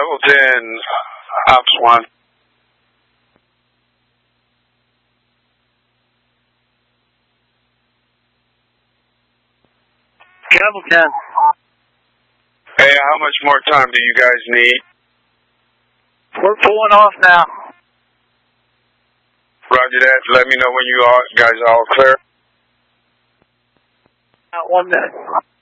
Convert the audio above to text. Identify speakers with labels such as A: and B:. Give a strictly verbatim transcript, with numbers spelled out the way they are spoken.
A: Devil ten, Ops one.
B: Devil ten.
A: Hey, how much more time do you guys need?
B: We're pulling off now.
A: Roger that. Let me know when you all guys are all clear.
B: About one minute.